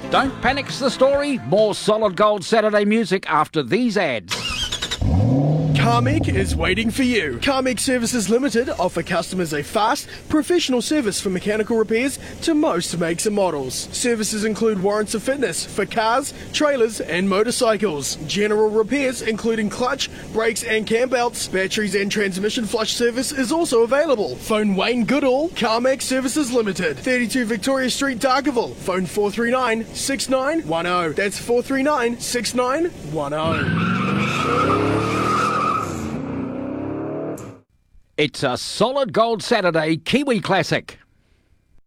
Don't panic's the story. More Solid Gold Saturday music after these ads. Carmec is waiting for you. Carmec Services Limited offer customers a fast, professional service for mechanical repairs to most makes and models. Services include warrants of fitness for cars, trailers and motorcycles. General repairs including clutch, brakes and cam belts, batteries and transmission flush service is also available. Phone Wayne Goodall, Carmec Services Limited, 32 Victoria Street, Dargaville. Phone 439 6910. That's 439 6910. It's a Solid Gold Saturday Kiwi Classic.